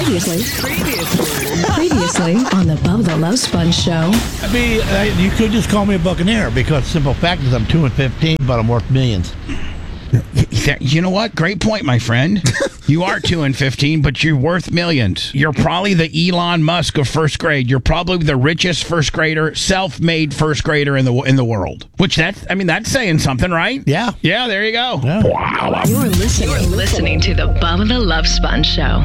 Previously on the Bubba the Love Sponge Show. You could just call me a Buccaneer because simple fact is I'm 2-15, but I'm worth millions. You know what? Great point, my friend. You are 2-15, but you're worth millions. You're probably the Elon Musk of first grade. You're probably the richest first grader, self-made first grader in the world. Which that's saying something, right? Yeah. Yeah, there you go. Yeah. Wow. You're listening to the Bubba the Love Sponge Show.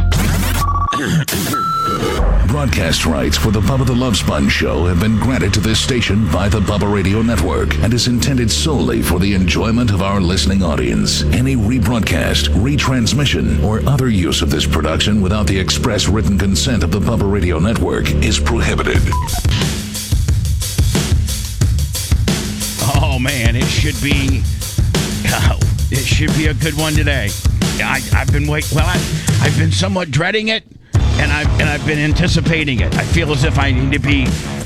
Broadcast rights for the Bubba the Love Sponge Show have been granted to this station by the Bubba Radio Network and is intended solely for the enjoyment of our listening audience. Any rebroadcast, retransmission, or other use of this production without the express written consent of the Bubba Radio Network is prohibited. Oh man, it should be a good one today. I've been somewhat dreading it. And I've been anticipating it. I feel as if I need to be,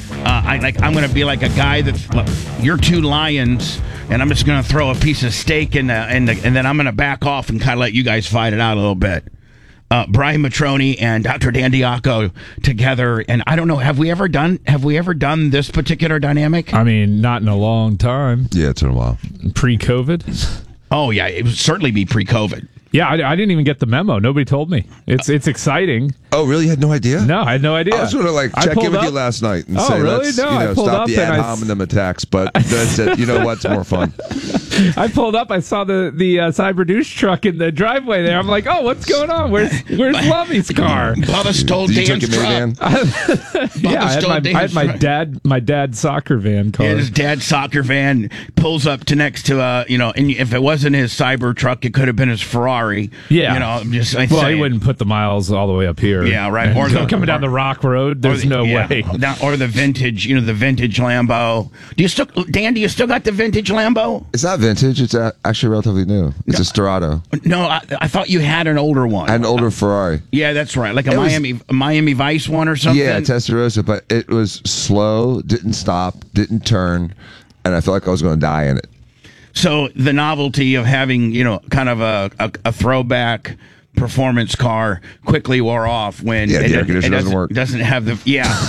I'm going to be like a guy you're two lions, and I'm just going to throw a piece of steak and then I'm going to back off and kind of let you guys fight it out a little bit. Brian Matroni and Dr. Dan Diaco together, and I don't know, have we ever done this particular dynamic? I mean, not in a long time. Yeah, it's been a while. Pre-COVID? Oh yeah, it would certainly be pre-COVID. Yeah, I didn't even get the memo. Nobody told me. It's exciting. Oh, really? You had no idea? No, I had no idea. I was going to check in with you last night and say, really? let's I stop the ad hominem attacks. But then I said, you know what's more fun? I pulled up. I saw the Cyberdouche truck in the driveway there. I'm like, oh, what's going on? Where's Lovey's car? Bubba stole Did you Dan's take a truck. Yeah, I had my dad's soccer van car. Yeah, his dad's soccer van pulls up to next to and if it wasn't his Cyber truck, it could have been his Ferrari. Yeah, he wouldn't put the miles all the way up here. Yeah, right. Or coming down the Rock Road, there's no way. Or the vintage, the vintage Lambo. Do you still got the vintage Lambo? It's not vintage. It's actually relatively new. It's a Storado. No, I thought you had an older one. I had an older Ferrari. Yeah, that's right. Like a Miami Vice one or something? Yeah, Testarossa, but it was slow, didn't stop, didn't turn, and I felt like I was going to die in it. So the novelty of having, kind of a throwback performance car quickly wore off when the air conditioner doesn't work. Doesn't have the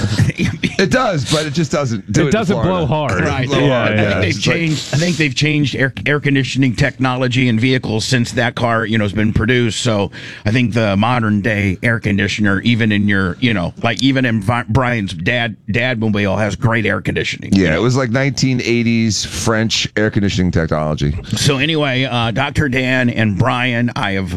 It does, but it just doesn't do it. It doesn't blow hard. Right. Yeah. I think they've changed air conditioning technology in vehicles since that car, has been produced. So I think the modern day air conditioner, even in your, even in Brian's dad mobile, has great air conditioning. Yeah, it was like 1980s French air conditioning technology. So anyway, Dr. Dan and Brian,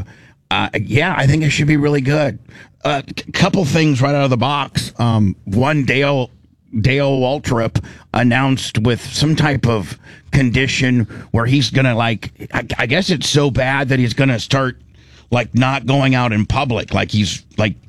I think it should be really good. Couple things right out of the box. One, Dale Waltrip announced with some type of condition where he's gonna I guess it's so bad that he's gonna start not going out in public. He's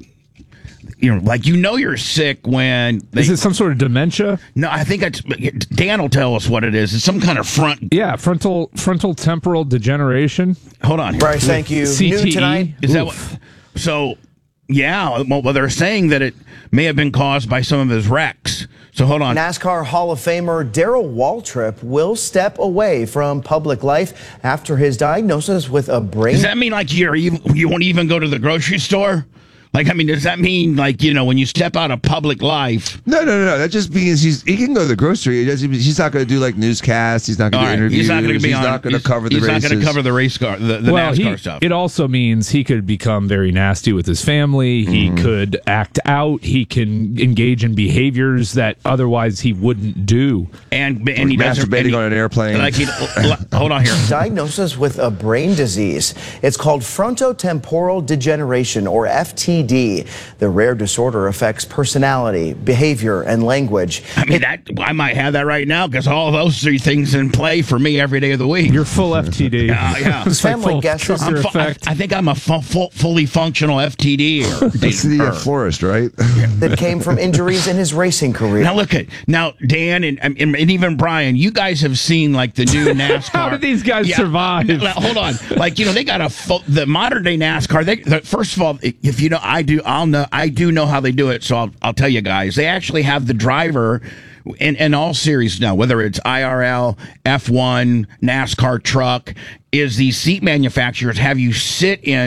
you're sick when is it some sort of dementia? No, I think Dan will tell us what it is. It's some kind of frontal temporal degeneration. Hold on, Bryce. Thank you. CTE. New tonight. Is that what? So, yeah. Well, they're saying that it may have been caused by some of his wrecks. So hold on. NASCAR Hall of Famer Darrell Waltrip will step away from public life after his diagnosis with a brain. Does that mean you won't even go to the grocery store? Does that mean when you step out of public life? No. That just means he can go to the grocery. He's not going to do newscasts. He's not going to do interviews. He's not going to cover the races. He's not going to cover the race car, the NASCAR stuff. It also means he could become very nasty with his family. He could act out. He can engage in behaviors that otherwise he wouldn't do. And he masturbating on an airplane. Hold on here. Diagnosis with a brain disease. It's called frontotemporal degeneration, or FTD. The rare disorder affects personality, behavior, and language. I might have that right now because all those three things in play for me every day of the week. You're full FTD. Yeah. His family guesses. I think I'm a fully functional FTD. That's the florist, right? That came from injuries in his racing career. Now Dan and even Brian, you guys have seen the new NASCAR. How did these guys survive? Hold on, they got the modern day NASCAR. First of all, if you know. I do know how they do it, so I'll tell you guys. They actually have the driver in all series now, whether it's IRL, F1, NASCAR truck, is these seat manufacturers have you sit in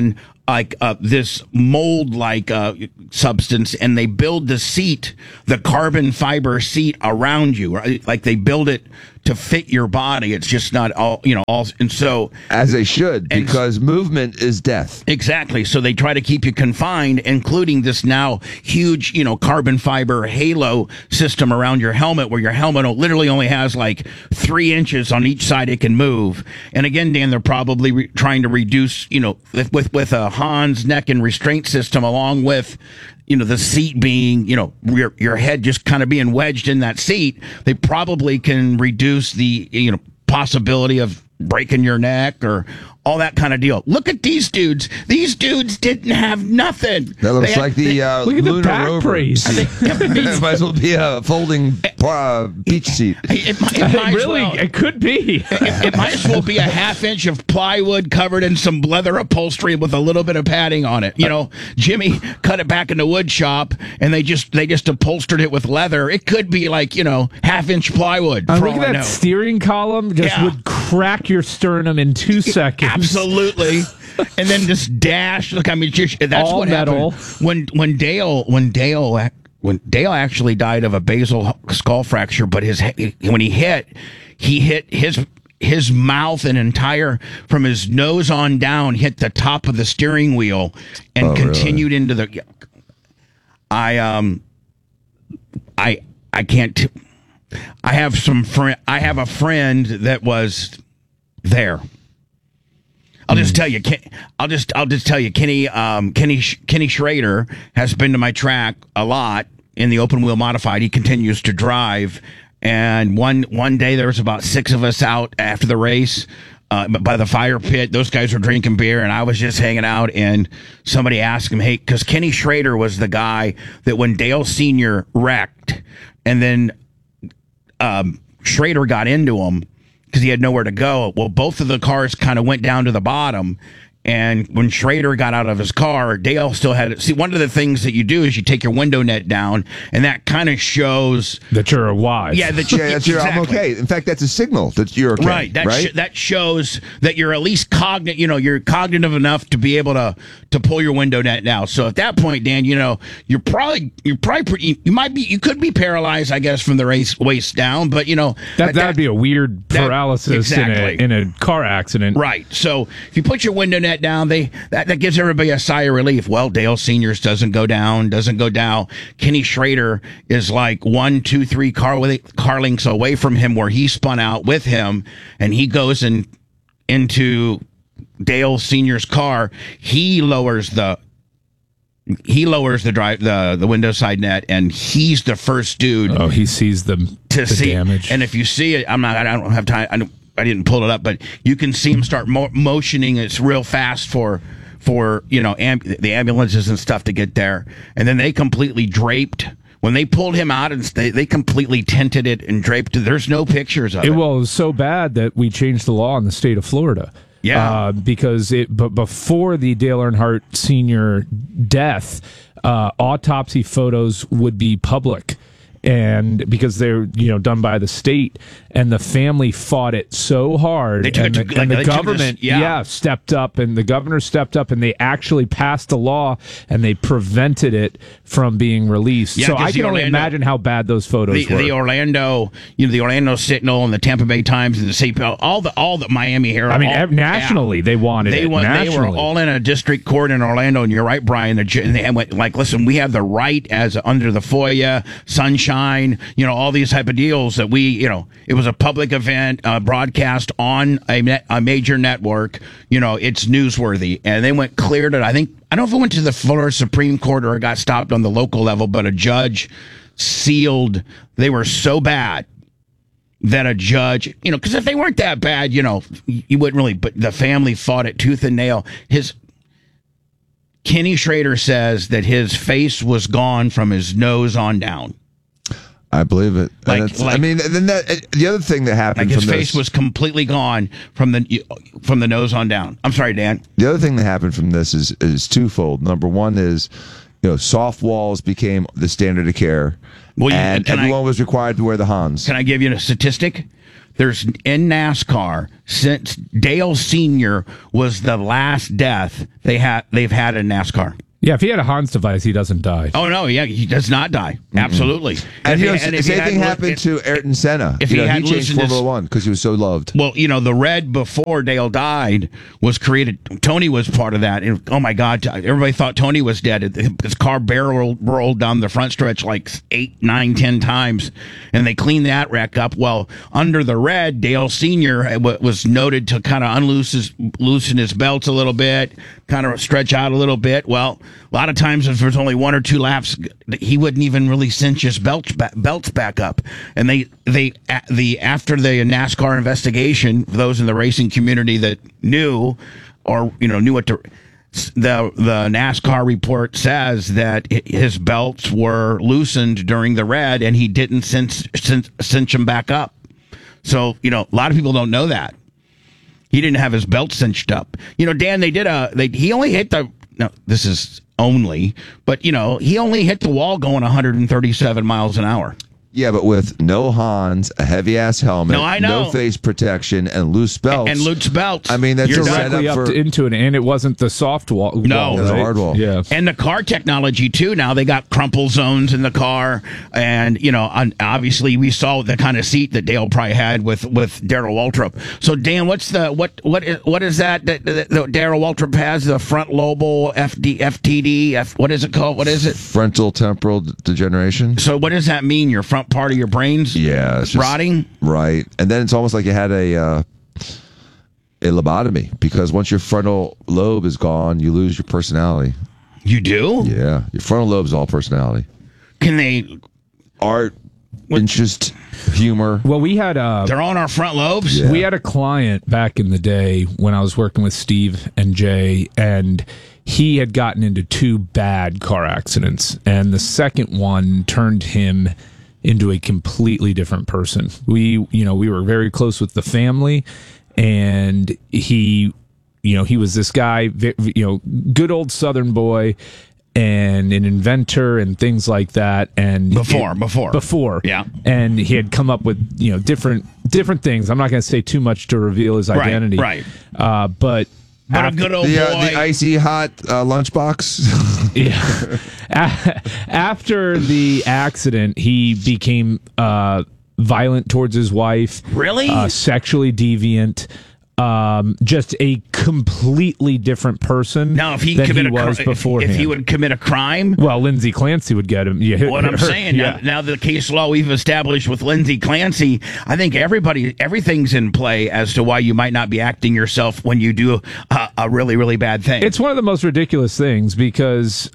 this mold-like substance, and they build the carbon fiber seat around you, right? Like they build it to fit your body. It's just not all, and so as they should, because movement is death. Exactly. So they try to keep you confined, including this now huge, carbon fiber halo system around your helmet, where your helmet literally only has like 3 inches on each side it can move. And again, Dan, they're probably trying to reduce, with a Hans neck and restraint system, along with the seat being, your head just kind of being wedged in that seat. They probably can reduce the, possibility of breaking your neck or all that kind of deal. Look at these dudes. These dudes didn't have nothing. That looks like the lunar rover. It might as well be a folding beach seat. It could be. It might as well be a half-inch of plywood covered in some leather upholstery with a little bit of padding on it. Jimmy cut it back in the wood shop, and they just upholstered it with leather. It could be like half-inch plywood. Look at that steering column. Would crack your sternum in 2 seconds. Absolutely. And then just dash. Look, I mean, that's all what metal. Happened when Dale actually died of a basal skull fracture. But when he hit his mouth and entire, from his nose on down, hit the top of the steering wheel and continued into the. I can't. I have a friend that was there. I'll just tell you. I'll just tell you. Kenny Schrader has been to my track a lot in the open wheel modified. He continues to drive. And one day there was about 6 of us out after the race by the fire pit. Those guys were drinking beer, and I was just hanging out. And somebody asked him, "Hey," because Kenny Schrader was the guy that when Dale Sr. wrecked, and then Schrader got into him because he had nowhere to go. Well, both of the cars kind of went down to the bottom. And when Schrader got out of his car, Dale still had it. See, one of the things that you do is you take your window net down, and that kind of shows that you're alive. Yeah, that's exactly. I'm okay. In fact, that's a signal that you're okay. Right. That shows that you're at least cognizant. You're cognitive enough to be able to pull your window net down. So at that point, Dan, you could be paralyzed, I guess, from the waist down. But that would be a weird paralysis in a car accident. Right. So if you put your window net down, that gives everybody a sigh of relief. Well, Dale Senior's doesn't go down. Kenny Schrader is like 1, 2, 3 car lengths away from him, where he spun out with him, and he goes into Dale Senior's car. He lowers the window side net, and he's the first dude. Oh, he sees the damage. And if you see it, I don't have time. I didn't pull it up, but you can see him start motioning. It's real fast for the ambulances and stuff to get there. And then they completely draped. When they pulled him out, and they completely tinted it and draped it. There's no pictures of it. Well, it was so bad that we changed the law in the state of Florida. Yeah. But before the Dale Earnhardt Sr. death, autopsy photos would be public. And because they're done by the state, and the family fought it so hard, the government stepped up, and the governor stepped up, and they actually passed a law, and they prevented it from being released. So I can only imagine how bad those photos were. The Orlando Sentinel and the Tampa Bay Times and the CPL, all the Miami Herald. I mean, nationally they wanted it. They were all in a district court in Orlando, and you're right, Brian. And they went like, listen, we have the right as under the FOIA, Sunshine. All these type of deals that it was a public event, broadcast on a major network. It's newsworthy, and they went cleared it. I don't know if it went to the Florida Supreme Court or it got stopped on the local level, but a judge sealed. They were so bad that a judge, because if they weren't that bad, you wouldn't really. But the family fought it tooth and nail. Kenny Schrader says that his face was gone from his nose on down. I believe it. Then the other thing that happened, his face was completely gone from the nose on down. I'm sorry, Dan. The other thing that happened from this is twofold. Number one is, soft walls became the standard of care, and everyone was required to wear the Hans. Can I give you a statistic? there's in NASCAR since Dale Sr. was the last death they've had in NASCAR. Yeah, if he had a Hans device, he doesn't die. Oh no, yeah, he does not die. Absolutely. And the same thing happened to Ayrton Senna. If he had changed Formula One because he was so loved. Well, the red before Dale died was created. Tony was part of that. And, oh my God, everybody thought Tony was dead. His car barrel rolled down the front stretch like 8, 9, 10 times, and they cleaned that wreck up. Well, under the red, Dale Sr. was noted to kind of loosen his belts a little bit, kind of stretch out a little bit. Well, a lot of times if there's only 1 or 2 laps, he wouldn't even really cinch his belts back up. And after the NASCAR investigation, those in the racing community that knew, or knew what the NASCAR report says that his belts were loosened during the red, and he didn't cinch them back up. So a lot of people don't know that. He didn't have his belt cinched up. Dan, he only hit this is only, but he only hit the wall going 137 miles an hour. Yeah, but with no Hans, a heavy-ass helmet, no face protection, and loose belts. I mean, that's directly up into it, and it wasn't the soft wall. No. It was a hard wall. Yeah. And the car technology, too, now they got crumple zones in the car, and, obviously we saw the kind of seat that Dale probably had with Darrell Waltrip. So, Dan, what is that Darrell Waltrip has, the front lobal FTD, what is it called? What is it? Frontal temporal degeneration. So what does that mean? Your front part of your brain's it's rotting? Right. And then it's almost like you had a lobotomy, because once your frontal lobe is gone, you lose your personality. You do? Yeah. Your frontal lobe is all personality. Can they... Art, interest, humor. Well, we had they're on our front lobes? Yeah. We had a client back in the day when I was working with Steve and Jay, and he had gotten into 2 bad car accidents, and the second one turned him into a completely different person. We were very close with the family, and he was this guy, good old Southern boy, and an inventor and things like that. And before, yeah. And he had come up with different things. I'm not going to say too much to reveal his identity, right? But a good old boy. The icy hot lunchbox. Yeah. After the accident, he became violent towards his wife. Really? Sexually deviant. Just a completely different person. Now, if he than commit he was beforehand. if he would commit a crime, well, Lindsay Clancy would get him. Yeah, what I'm saying now, the case law we've established with Lindsay Clancy, I think everything's in play as to why you might not be acting yourself when you do a really, really bad thing. It's one of the most ridiculous things because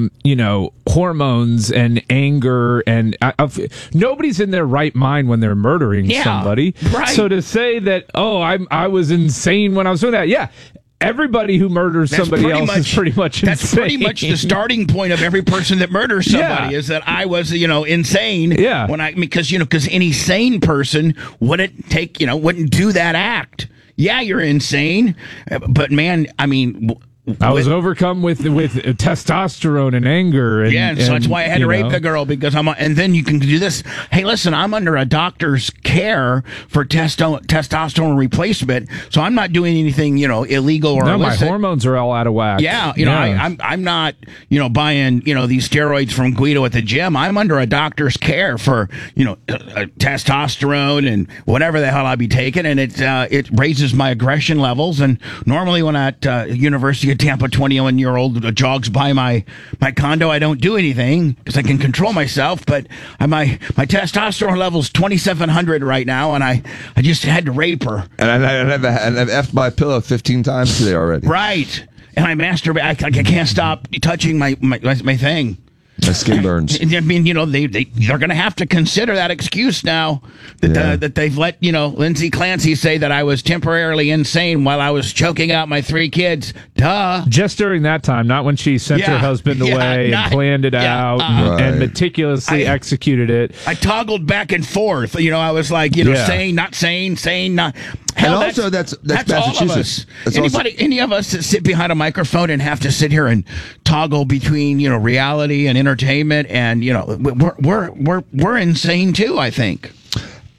hormones and anger and nobody's in their right mind when they're murdering somebody. Right. So to say that, I was insane when I was doing that. Yeah. Everybody who murders somebody else is pretty much insane. That's pretty much the starting point of every person that murders somebody is that I was, insane. Yeah. Because any sane person wouldn't do that act. Yeah, you're insane. But man, I mean, I was overcome with testosterone and anger. And, so that's why I had to rape the girl, because and then you can do this. Hey, listen, I'm under a doctor's care for testosterone replacement, so I'm not doing anything, illegal or illicit. My hormones are all out of whack. Yeah, I'm not, buying, these steroids from Guido at the gym. I'm under a doctor's care for, testosterone and whatever the hell I be taking, and it raises my aggression levels. And normally when at University of Tampa 21-year-old jogs by my condo, I don't do anything because I can control myself, but my testosterone level's 2,700 right now, and I just had to rape her. And I've effed my pillow 15 times today already. Right. And I masturbate. I can't stop touching my thing. My skin burns. I mean, they're going to have to consider that excuse now that they've let, Lindsay Clancy say that I was temporarily insane while I was choking out my 3 kids. Duh. Just during that time, not when she sent her husband away and planned it out and meticulously executed it. I toggled back and forth. I was like, sane, not sane, sane, not. Hell, and also, that's all Massachusetts. of us. Any of us that sit behind a microphone and have to sit here and toggle between reality and entertainment, and we're insane too, I think.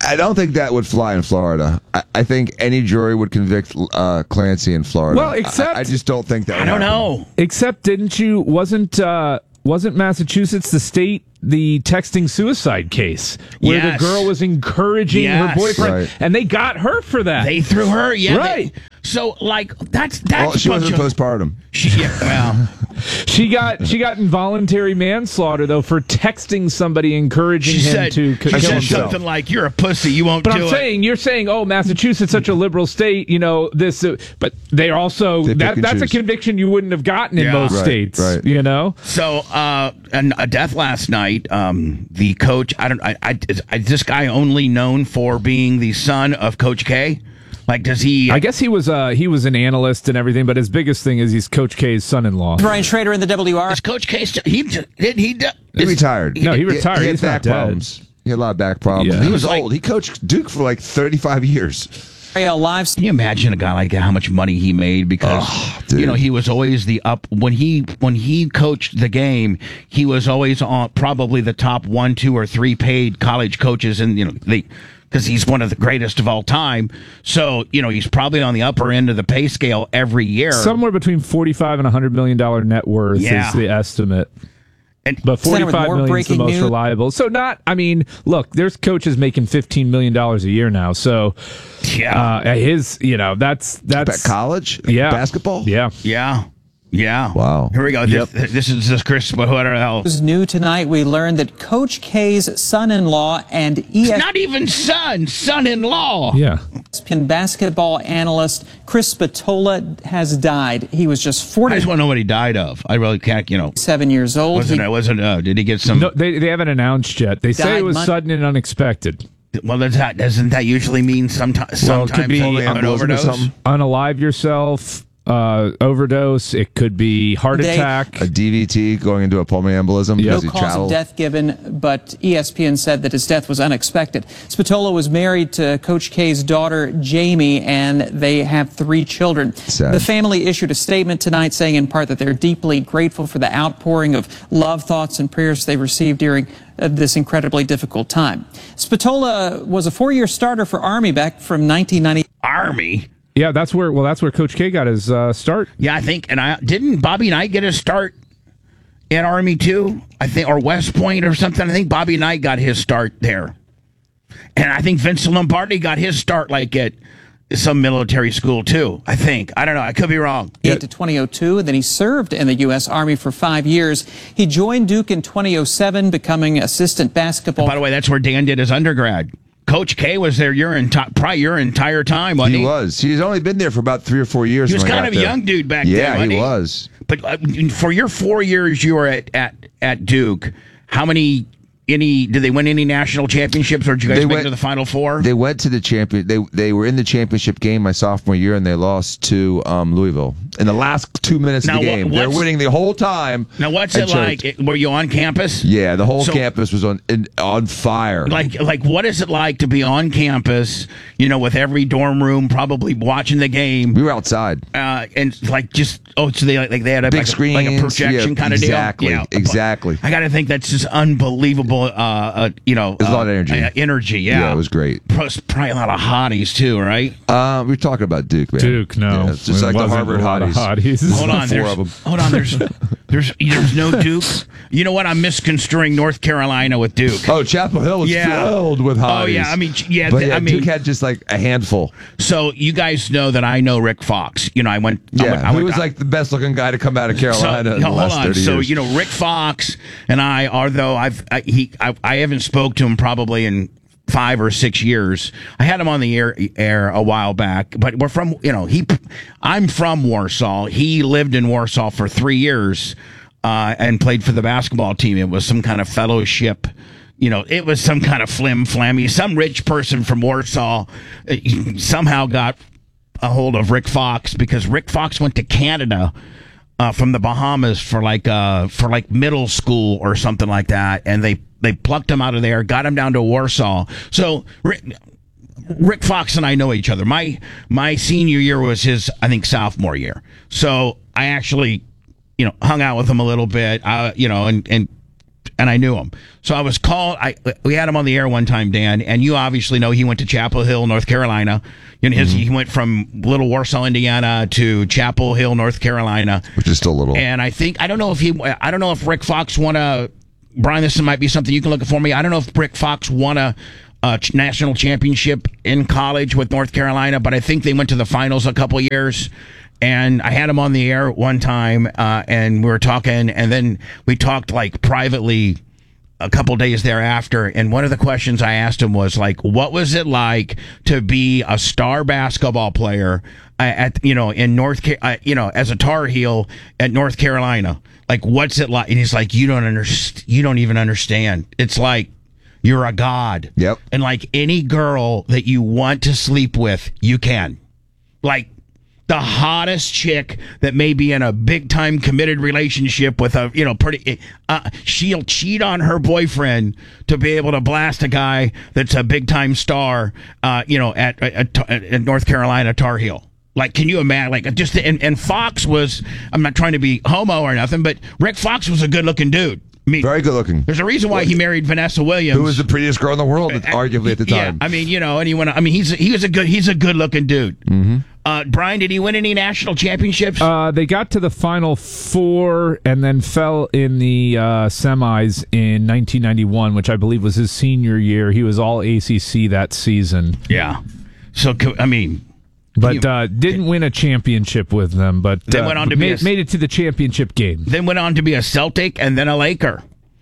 I don't think that would fly in Florida. I think any jury would convict Clancy in Florida. Well, except I just don't think that. I don't know. Except, didn't you? Wasn't Massachusetts the texting suicide case where the girl was encouraging her boyfriend, right. and they got her for that? They threw her, right. So, like, that's well, she wasn't postpartum. She got involuntary manslaughter though for texting somebody encouraging him to kill she said himself. something like, "You're a pussy, you won't do it." You're saying, oh, Massachusetts such a liberal state, this, but they're also that's a conviction you wouldn't have gotten in most states, right. So, and a death last night. The coach, is this guy only known for being the son of Coach K? Like, does he? I guess he was an analyst and everything, but his biggest thing is he's Coach K's son-in-law. Brian Schrader in the WR. Is Coach K? He retired. No, he retired. He had He's back not problems. He had a lot of back problems. Yeah. He was old. He coached Duke for like 35 years. Live. Can you imagine a guy like that? How much money he made because he was always the up when he coached the game. He was always on probably the top 1, 2, or 3 paid college coaches, and because he's one of the greatest of all time. So, he's probably on the upper end of the pay scale every year. Somewhere between $45 and $100 million net worth is the estimate. But $45 million is the most reliable. So look, there's coaches making $15 million a year now. So, that's college? Yeah. Basketball? Yeah. Yeah. Yeah. Wow. Here we go. This is Chris. What the hell? New tonight, we learned that Coach K's son-in-law and ESPN not even son-in-law. Yeah. Basketball analyst Chris Spatola has died. He was just 40. I just want to know what he died of. I really can't. 7 years old. Did he get some? No, they haven't announced yet. They say it was sudden and unexpected. Well, doesn't that usually mean sometimes it could be an overdose? Unalive yourself. Overdose. It could be heart attack. A DVT going into a pulmonary embolism. No cause of death given, but ESPN said that his death was unexpected. Spatola was married to Coach K's daughter, Jamie, and they have 3 children. Sad. The family issued a statement tonight saying in part that they're deeply grateful for the outpouring of love, thoughts, and prayers they received during this incredibly difficult time. Spatola was a 4-year starter for Army back from 1990. Army? Yeah, that's where Coach K got his start. Yeah, I think, didn't Bobby Knight get his start at Army too? I think, or West Point or something. I think Bobby Knight got his start there, and I think Vince Lombardi got his start like at some military school too. I think. I don't know. I could be wrong. To 2002, and then he served in the U.S. Army for 5 years. He joined Duke in 2007, becoming assistant basketball. By the way, that's where Dan did his undergrad. Coach K was there probably your entire time, wasn't he? He was. He's only been there for about 3 or 4 years. He was kind of a young dude back then, Yeah, he was. But for your 4 years you were at Duke, did they win any national championships, or did you guys make it to the Final Four? They went to the champion. They were in the championship game my sophomore year, and they lost to Louisville in the last 2 minutes of the game. They're winning the whole time. Now, what's it like? Were you on campus? Yeah, the whole campus was on fire. Like, what is it like to be on campus? With every dorm room probably watching the game. We were outside, and so they had a big screen, like a projection kind of deal. Exactly. I got to think that's just unbelievable. There's a lot of energy. Energy, yeah. Yeah, it was great. Probably a lot of hotties too, right? We were talking about Duke, man. Duke, no. Yeah, it's just like the Harvard hotties. Hold on, 4 of them. Hold on, there's no Duke. You know what? I'm misconstruing North Carolina with Duke. Oh, Chapel Hill was filled with hotties. Oh yeah, but Duke had just like a handful. So you guys know that I know Rick Fox. I went. He was like the best looking guy to come out of Carolina in the last 30 years. So Rick Fox and I, although I haven't spoke to him probably in 5 or 6 years. I had him on the air a while back, but we're from, I'm from Warsaw. He lived in Warsaw for 3 years, and played for the basketball team. It was some kind of fellowship. It was some kind of flim-flammy. Some rich person from Warsaw somehow got a hold of Rick Fox, because Rick Fox went to Canada from the Bahamas for middle school or something like that, and they plucked him out of there, got him down to Warsaw. So Rick Fox and I know each other. My senior year was his, I think, sophomore year. So I actually, hung out with him a little bit, and and I knew him. So I was called. We had him on the air one time, Dan, and you obviously know he went to Chapel Hill, North Carolina. You know, he went from Little Warsaw, Indiana, to Chapel Hill, North Carolina, which is still little. And I don't know if Rick Fox won a. Brian, this might be something you can look at for me. I don't know if Rick Fox won a national championship in college with North Carolina, but I think they went to the finals a couple years. And I had him on the air one time, and we were talking, and then we talked like privately a couple days thereafter. And one of the questions I asked him was like, what was it like to be a star basketball player in as a Tar Heel at North Carolina? Like, what's it like? And he's like, you don't even understand. It's like you're a god. Yep. And like any girl that you want to sleep with, you can. Like, the hottest chick that may be in a big time committed relationship with a she'll cheat on her boyfriend to be able to blast a guy that's a big time star at North Carolina Tar Heel. Like, can you imagine? Like, just and Fox was, I'm not trying to be homo or nothing, but Rick Fox was a good looking dude. I mean, very good looking. There's a reason why he married Vanessa Williams, who was the prettiest girl in the world, arguably at the time. Yeah, I mean, he's a good looking dude. Mm-hmm. Brian, did he win any national championships? They got to the Final Four and then fell in the semis in 1991, which I believe was his senior year. He was all ACC that season. Yeah. So, I mean... But didn't win a championship with them, but then went on to made it to the championship game. Then went on to be a Celtic and then a Laker.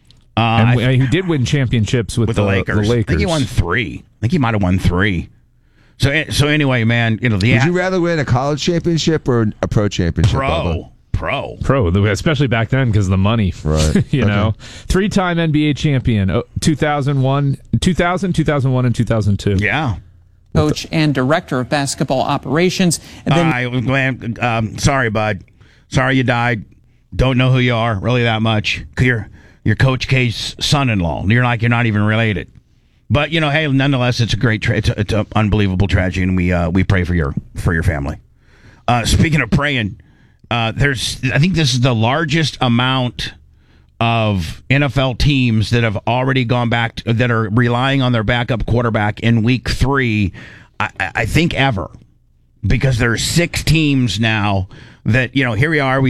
He did win championships with the Lakers. I think he won 3. I think he might have won 3. So anyway, man, Would you rather win a college championship or a pro championship? Pro, especially back then because of the money. Right. know, 3-time NBA champion, 2001, 2001, and 2002. Yeah. Coach and director of basketball operations. And then, sorry, bud. Sorry you died. Don't know who you are really that much. You're Coach K's son-in-law. You're not even related. But hey, nonetheless, it's a great it's an unbelievable tragedy, and we pray for your family. Speaking of praying, I think this is the largest amount of NFL teams that have already gone back that are relying on their backup quarterback in week 3, I think ever, because there are 6 teams now that here we are.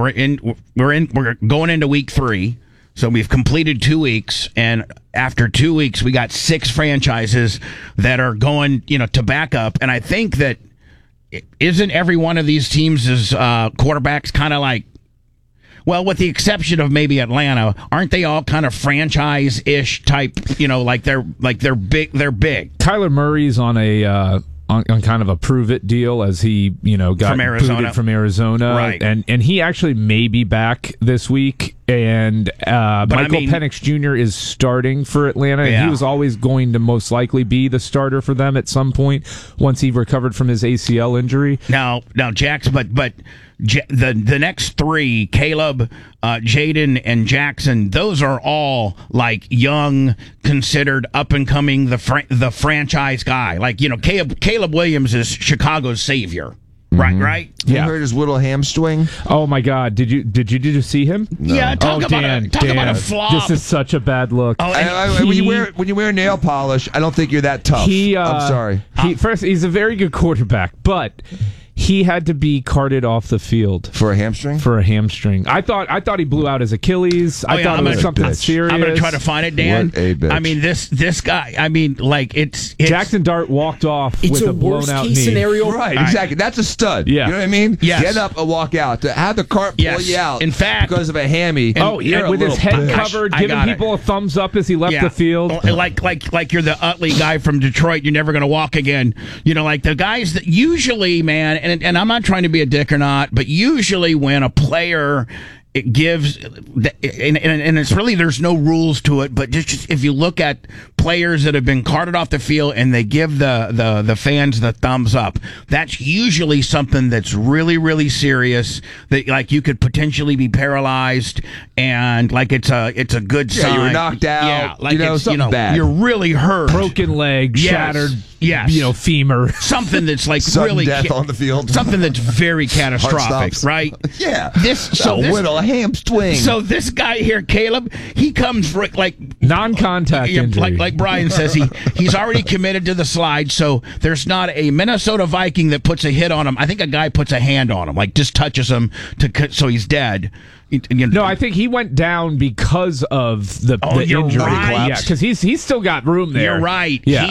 We're going into week 3, so we've completed 2 weeks, and after 2 weeks we got 6 franchises that are going to backup, and I think that isn't every one of these teams' quarterbacks kind of like. Well, with the exception of maybe Atlanta, aren't they all kind of franchise-ish type? Like they're big. They're big. Kyler Murray's on a on kind of a prove it deal as he got booted from Arizona, right? And he actually may be back this week. And Michael Penix Jr. is starting for Atlanta. Yeah. He was always going to most likely be the starter for them at some point once he recovered from his ACL injury. Now, Jackson, but the next 3, Caleb, Jaden, and Jackson, those are all like young, considered up and coming, the franchise guy. Like Caleb Williams is Chicago's savior. Mm-hmm. Right. You hurt his little hamstring. Oh my God! Did you see him? No. Yeah. Talk about a flop. This is such a bad look. When you wear nail polish, I don't think you're that tough. I'm sorry. First, he's a very good quarterback, but he had to be carted off the field for a hamstring. I thought he blew out his Achilles. I thought it was something serious. I'm going to try to find it, Dan. What a bitch. I mean, this guy. I mean, like it's Jackson Dart walked off with a blown out knee. Scenario. Right, exactly. That's a stud. Yeah. You know what I mean? Yes. Get up and walk out. To have the cart pull you out. In fact, because of a hammy. And with his head covered, giving people a thumbs up as he left the field. Like you're the Utley guy from Detroit. You're never going to walk again. Like the guys that usually, man, and I'm not trying to be a dick or not, but usually when a player it gives, and it's really, there's no rules to it, but just if you look at players that have been carted off the field and they give the fans the thumbs up, that's usually something that's really, really serious, that like you could potentially be paralyzed, and like it's a good sign. You were knocked out. Yeah, like something bad. You're really hurt. Broken leg, shattered, femur. Something that's like sudden really death on the field. Something that's very catastrophic, right? Yeah. Whittle hamstring. So this guy here, Caleb, he comes like non-contact injury. Like Brian says, he's already committed to the slide. So there's not a Minnesota Viking that puts a hit on him. I think a guy puts a hand on him, like just touches him so he's dead. No, I think he went down because of the injury. Right. Yeah, because he's still got room there. You're right. Yeah.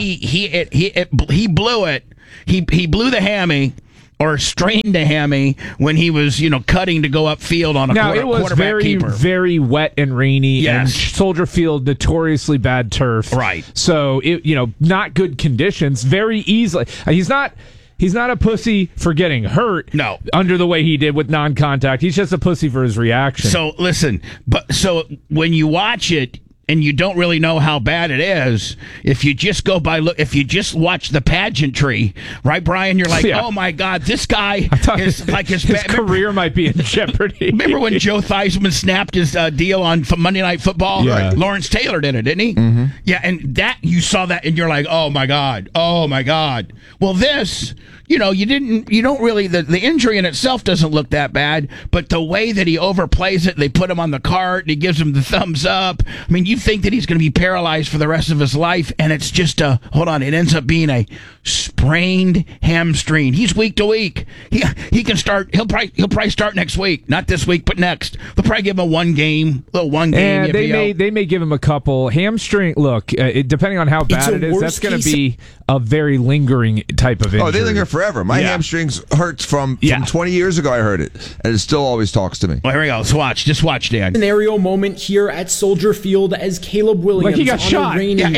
He blew it. He blew the hammy. Or strained a hammy when he was, cutting to go upfield on a it was quarterback keeper. Very wet and rainy, Yes. and Soldier Field notoriously bad turf. Right. So not good conditions. Very easily, he's not a pussy for getting hurt. No. Under the way he did with non-contact, he's just a pussy for his reaction. So listen, so when you watch it. And you don't really know how bad it is if you just if you just watch the pageantry, right, Brian? You're like, oh my God, this guy is like his career might be in jeopardy. Remember when Joe Theismann snapped his deal on Monday Night Football? Yeah. Lawrence Taylor did it, didn't he? Mm-hmm. Yeah, and you saw that, and you're like, oh my God. Well, this. You don't really, the injury in itself doesn't look that bad, but the way that he overplays it, they put him on the cart, and he gives him the thumbs up. I mean, you think that he's going to be paralyzed for the rest of his life, and it's just it ends up being a sprained hamstring. He's week to week. He can start, he'll probably start next week. Not this week, but next. They'll probably give him a one game. And they may give him a couple. Hamstring, look, depending on how bad it is, that's going to be a very lingering type of injury. Oh, they linger forever. My hamstrings hurts from 20 years ago. I heard it, and it still always talks to me. Well, here we go. Let's watch. Just watch, Dan. Scenario moment here at Soldier Field as Caleb Williams. Like he got shot.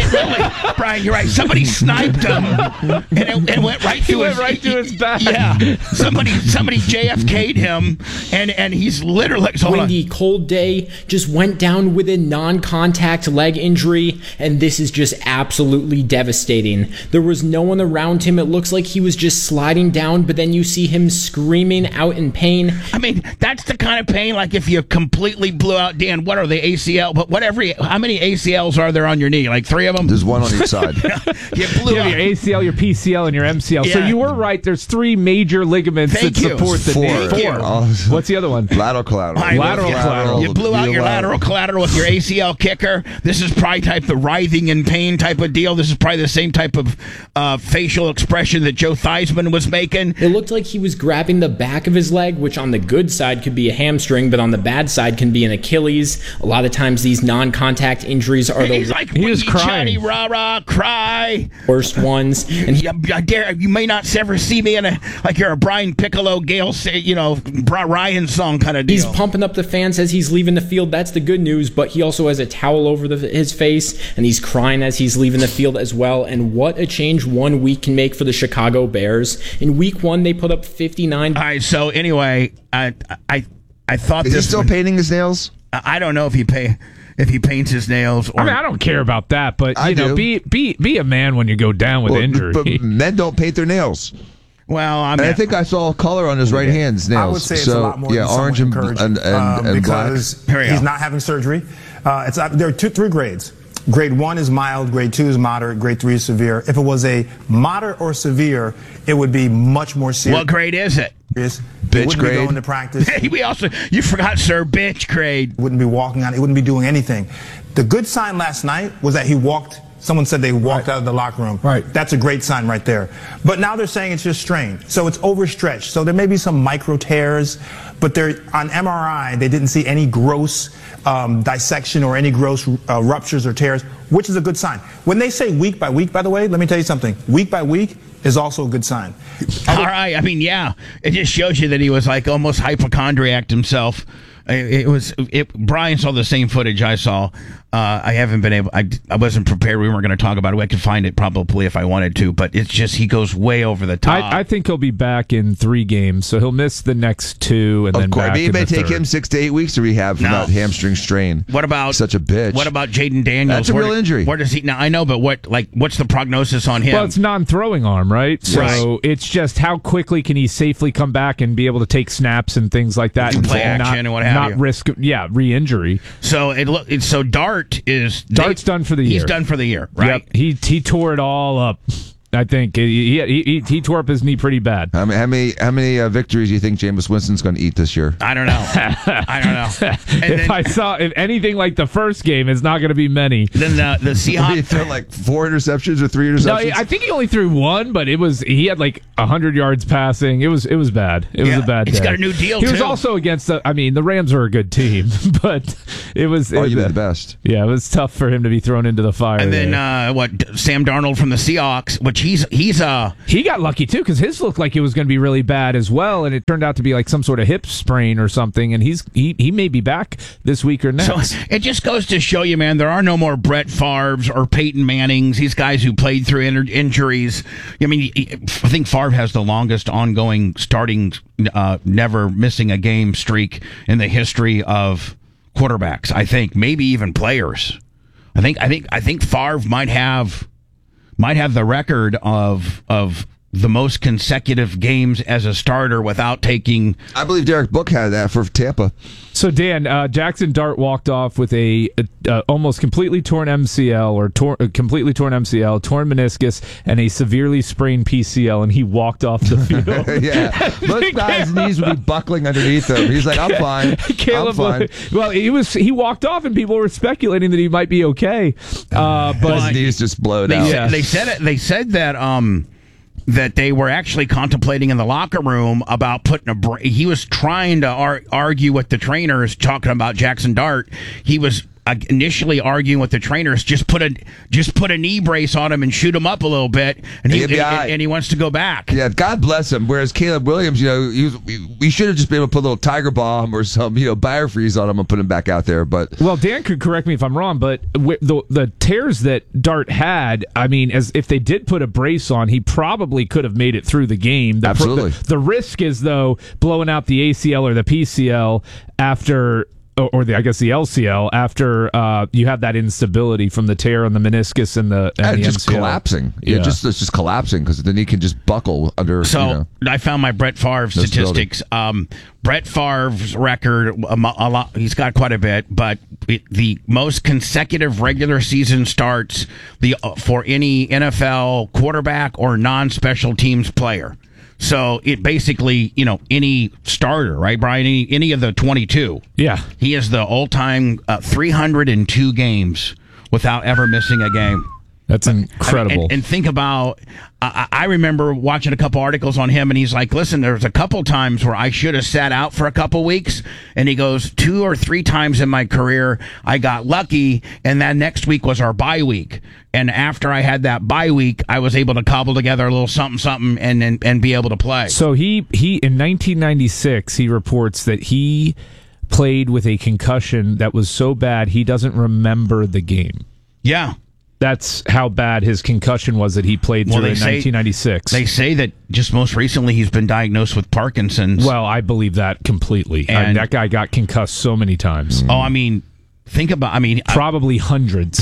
Brian, you're right. Somebody sniped him, and it went right through his back. Yeah. Somebody JFK'd him, and he's literally windy, cold day. Just went down with a non-contact leg injury, and this is just absolutely devastating. There was no one around him. It looks like he was just sliding down, but then you see him screaming out in pain. I mean, that's the kind of pain, like if you completely blew out, Dan, what are the ACL? But how many ACLs are there on your knee? Like 3 of them? There's one on each side. You blew out. Your ACL, your PCL, and your MCL. Yeah. So you were right. There's 3 major ligaments that support the knee. 4. What's the other one? Lateral collateral. Lateral collateral. You blew out your lateral collateral with your ACL kicker. This is probably the writhing in pain type of deal. This is probably the same type of facial expression that Joe Theismann was making. It looked like he was grabbing the back of his leg, which on the good side could be a hamstring, but on the bad side can be an Achilles. A lot of times these non-contact injuries are He's like, he was crying. Johnny, rah-rah, cry. Worst ones. And I dare you may not ever see me in you're a Brian Piccolo, Gale, Ryan song kind of deal. He's pumping up the fans as he's leaving the field. That's the good news, but he also has a towel over his face, and he's crying as he's leaving the field as well. And what a change 1 week can make for the Chicago Bears. In week 1, they put up 59. All right, so anyway, I thought Is he still painting his nails? I don't know if he paints his nails. Or, I don't care about that, but do. be a man when you go down with injury. But men don't paint their nails. Well, I think I saw color on his right hand's nails. I would say it's a lot more than orange and black. Because he's not having surgery. There are 3 grades. Grade 1 is mild, grade 2 is moderate, grade 3 is severe. If it was a moderate or severe, it would be much more serious. What grade is it? Bitch grade. Be going to practice. You forgot, sir, bitch grade. Wouldn't be walking on. He wouldn't be doing anything. The good sign last night was that he walked. Someone said they walked out of the locker room. Right. That's a great sign right there. But now they're saying it's just strained. So it's overstretched. So there may be some micro tears, but on MRI, they didn't see any gross dissection or any gross ruptures or tears, which is a good sign. When they say week by week, by the way, let me tell you something. Week by week is also a good sign. All right. I mean, yeah. It just shows you that he was like almost hypochondriac himself. Brian saw the same footage I saw. I haven't been able. I wasn't prepared. We weren't going to talk about it. I could find it probably if I wanted to, but it's just he goes way over the top. I think he'll be back in 3 games, so he'll miss the next 2 and then back. It may take him 6 to 8 weeks to rehab from that hamstring strain. What about such a bitch? What about Jaden Daniels? That's a real injury. Where does he? Now I know, but what's the prognosis on him? Well, it's non-throwing arm, right? So it's just how quickly can he safely come back and be able to take snaps and things like that, and play action and what have you. Not risk re-injury. So Dart's done for the year. He's done for the year, right? Yep. He tore it all up. I think he tore up his knee pretty bad. How many victories do you think Jameis Winston's going to eat this year? I don't know. If anything like the first game, it's not going to be many. Then the Seahawks He threw like 4 interceptions or 3 interceptions. No, I think he only threw one, but he had like 100 yards passing. It was bad. It was a bad day. He's got a new deal. He was also against the Rams are a good team, but it was the best. Yeah, it was tough for him to be thrown into the fire. And then Sam Darnold from the Seahawks, which he got lucky too because his looked like it was going to be really bad as well, and it turned out to be like some sort of hip sprain or something. And he may be back this week or next. So it just goes to show you, man, there are no more Brett Favres or Peyton Mannings. These guys who played through injuries. I mean, I think Favre has the longest ongoing starting, never missing a game streak in the history of quarterbacks. I think maybe even players. I think Favre might have the record of the most consecutive games as a starter without taking. I believe Derek Book had that for Tampa. So Dan, Jackson Dart walked off with a almost completely torn MCL completely torn MCL, torn meniscus, and a severely sprained PCL, and he walked off the field. Yeah, most guys' knees would be buckling underneath him. He's like, I'm fine. Caleb, I'm fine. Well, he walked off, and people were speculating that he might be okay. But his knees just blowed out. They said it. They said that they were actually contemplating in the locker room about putting he was trying to argue with the trainers, talking about Jackson Dart. He was initially arguing with the trainers, just put a knee brace on him and shoot him up a little bit, and he wants to go back. Yeah, God bless him. Whereas Caleb Williams, we should have just been able to put a little Tiger Bomb or some Biofreeze on him and put him back out there. But Dan could correct me if I'm wrong, but the tears that Dart had, I mean, as if they did put a brace on, he probably could have made it through the game. Absolutely. The risk is though blowing out the ACL or the PCL after. Or the LCL after you have that instability from the tear on the meniscus and the just MCL. Collapsing. Yeah, it's just collapsing because the knee can just buckle under. So I found my Brett Favre statistics. Brett Favre's record, a lot. He's got quite a bit, but the most consecutive regular season starts for any NFL quarterback or non-special teams player. So it basically, any starter, right, Brian? Any of the 22. Yeah. He is the all-time 302 games without ever missing a game. That's incredible. And think about, I remember watching a couple articles on him, and he's like, listen, there's a couple times where I should have sat out for a couple weeks. And he goes, 2 or 3 times in my career, I got lucky, and that next week was our bye week. And after I had that bye week, I was able to cobble together a little something and be able to play. So he in 1996, he reports that he played with a concussion that was so bad he doesn't remember the game. Yeah. That's how bad his concussion was that he played through in 1996. They say that just most recently he's been diagnosed with Parkinson's. Well, I believe that completely. And that guy got concussed so many times. Oh, think about, probably hundreds.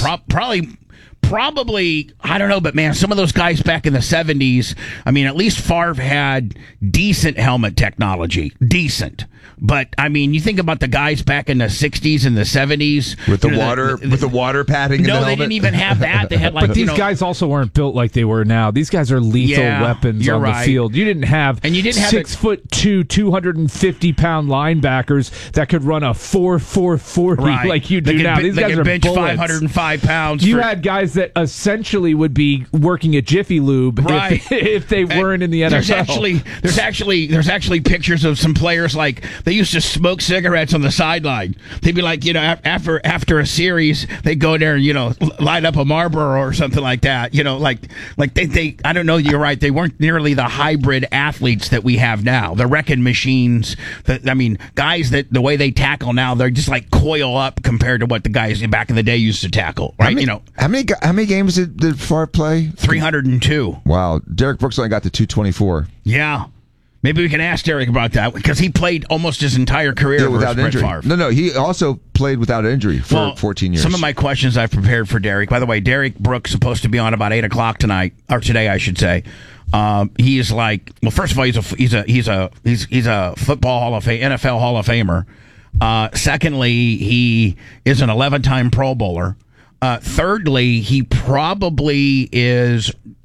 Probably, I don't know, but man, some of those guys back in the 70s, at least Favre had decent helmet technology. Decent. But, you think about the guys back in the 60s and the 70s. With the water padding in the helmet? No, they didn't even have that. They had but these guys also weren't built like they were now. These guys are lethal weapons on the field. You didn't have 6'2", 250-pound linebackers that could run a 4.40 like you do now. These guys are bench bullets. 505 pounds. You had guys that essentially would be working at Jiffy Lube if they weren't in the NFL. There's actually pictures of some players like they used to smoke cigarettes on the sideline. They'd be like, after a series, they go there and light up a Marlboro or something like that. They I don't know. You're right. They weren't nearly the hybrid athletes that we have now. The wrecking machines. Guys that the way they tackle now, they're just like coil up compared to what the guys back in the day used to tackle. Right? How many games did Favre play? 302. Wow. Derek Brooks only got to 224. Yeah. Maybe we can ask Derek about that because he played almost his entire career without injury. No, he also played without injury for 14 years. Some of my questions I've prepared for Derek. By the way, Derek Brooks supposed to be on about 8:00 tonight or today, I should say. He is like, well, first of all, he's a football Hall of Fame, NFL Hall of Famer. Secondly, he is an 11-time Pro Bowler. Thirdly, he probably is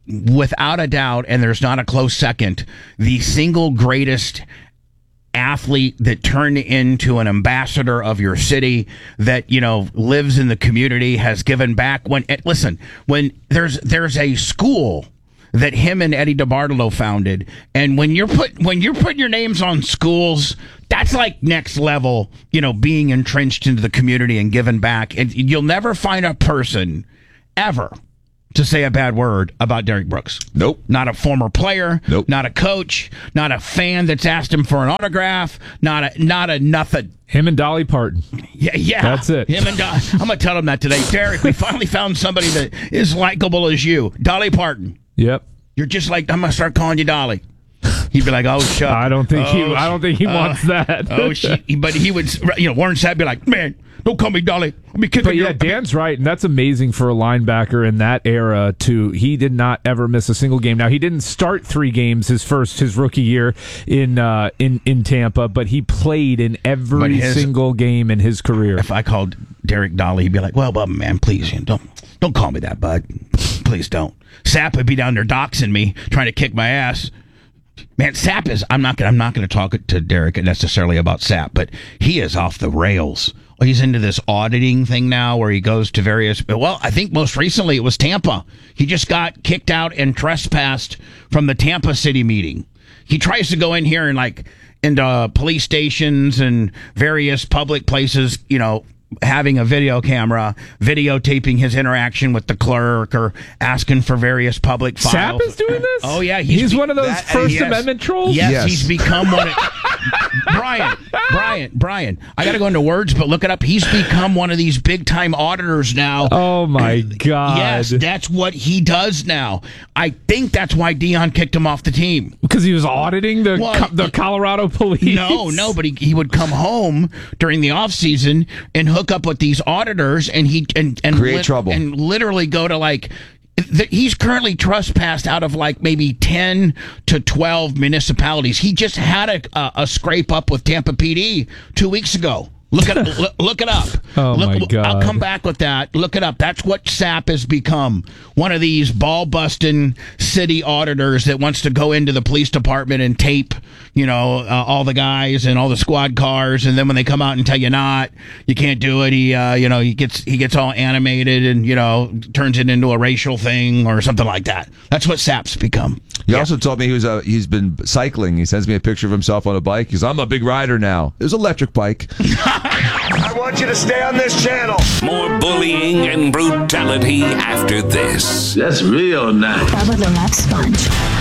without a doubt, and there's not a close second, the single greatest athlete that turned into an ambassador of your city, that, you know, lives in the community, has given back. When there's a school that him and Eddie DeBartolo founded, and when you're putting your names on schools, that's like next level, you know, being entrenched into the community and giving back. And you'll never find a person ever to say a bad word about Derek Brooks. Nope. Not a former player. Nope. Not a coach. Not a fan that's asked him for an autograph. Not a nothing. Him and Dolly Parton. Yeah. That's it. Him and Dolly. I'm gonna tell him that today, Derek. We finally found somebody that is likable as you, Dolly Parton. Yep. You're just like, I'm gonna start calling you Dolly. He'd be like, "Oh, shut." I don't think he wants that. But he would, you know, Warren Sapp be like, "Man, don't call me Dolly. I'll be kicking." But yeah, Dan's right, and that's amazing for a linebacker in that era. He did not ever miss a single game. Now, he didn't start 3 games his rookie year in Tampa, but he played in every single game in his career. If I called Derek Dolly, he'd be like, "Well, Bubba, man, please, don't call me that, bud. Please don't." Sapp would be down there doxing me, trying to kick my ass. Man, Sapp is. I'm not going to talk to Derek necessarily about Sapp, but he is off the rails. He's into this auditing thing now, where he goes to various. Well, I think most recently it was Tampa. He just got kicked out and trespassed from the Tampa City meeting. He tries to go in here and into police stations and various public places, you know, having a video camera videotaping his interaction with the clerk or asking for various public files. Sapp is doing this? Oh, yeah. He's one of those First Amendment trolls? Yes, he's become one of... Brian, I got to go into words, but look it up. He's become one of these big-time auditors now. Oh, my God. Yes, that's what he does now. I think that's why Deion kicked him off the team. Because he was auditing the Colorado police? No, but he would come home during the offseason and hook up with these auditors and create trouble and literally go to he's currently trespassed out of maybe 10 to 12 municipalities. He just had a scrape up with Tampa PD 2 weeks ago. Look it up. Oh, my God. I'll come back with that. Look it up. That's what Sapp has become. One of these ball-busting city auditors that wants to go into the police department and tape, all the guys and all the squad cars, and then when they come out and tell you you can't do it, he gets all animated and, turns it into a racial thing or something like that. That's what Sapp's become. He also told me he's been cycling. He sends me a picture of himself on a bike. He's, I'm a big rider now. It was an electric bike. I want you to stay on this channel. More bullying and brutality after this. That's real nice. Bubba the Love Sponge.